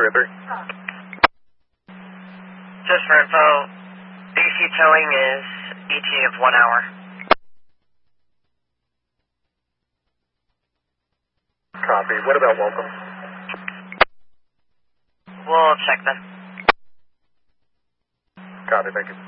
303. Just for info, AC towing is ET of 1 hour. Copy. What about welcome? We'll check then. Copy, thank you.